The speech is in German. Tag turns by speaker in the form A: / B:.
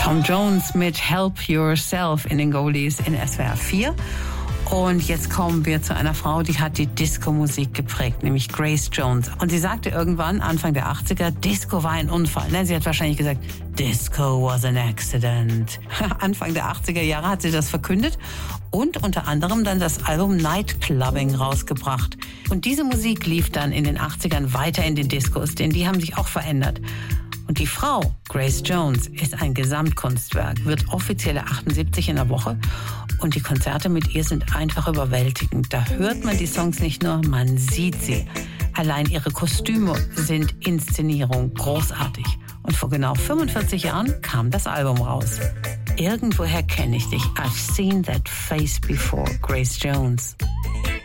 A: Tom Jones mit Help Yourself in den Goldies in SWR 4. Und jetzt kommen wir zu einer Frau, die hat die Disco-Musik geprägt, nämlich Grace Jones. Und sie sagte irgendwann, Anfang der 80er, Disco war ein Unfall. Sie hat wahrscheinlich gesagt, Disco was an accident. Anfang der 80er Jahre hat sie das verkündet und unter anderem dann das Album Nightclubbing rausgebracht. Und diese Musik lief dann in den 80ern weiter in den Discos, denn die haben sich auch verändert. Und die Frau, Grace Jones, ist ein Gesamtkunstwerk, wird offizielle 78 in der Woche. Und die Konzerte mit ihr sind einfach überwältigend. Da hört man die Songs nicht nur, man sieht sie. Allein ihre Kostüme sind Inszenierung großartig. Und vor genau 45 Jahren kam das Album raus. Irgendwoher kenne ich dich. I've seen that face before, Grace Jones.